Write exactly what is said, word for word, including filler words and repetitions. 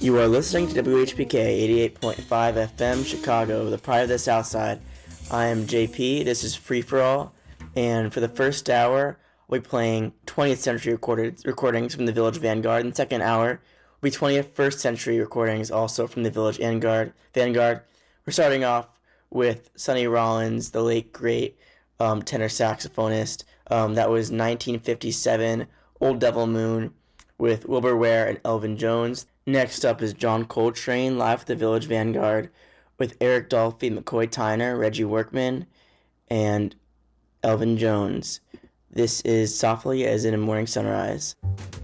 You are listening to W H P K eighty-eight point five F M Chicago, the pride of the South Side. I am J P, this is Free For All, and for the first hour, we'll be playing twentieth century recorded, recordings from the Village Vanguard. In the second hour, will be twenty-first century recordings also from the Village Vanguard. Vanguard. We're starting off with Sonny Rollins, the late great um, tenor saxophonist. Um, that was nineteen fifty-seven, Old Devil Moon, with Wilbur Ware and Elvin Jones. Next up is John Coltrane, live at the Village Vanguard, with Eric Dolphy, McCoy Tyner, Reggie Workman, and Elvin Jones. This is Softly as in a Morning Sunrise.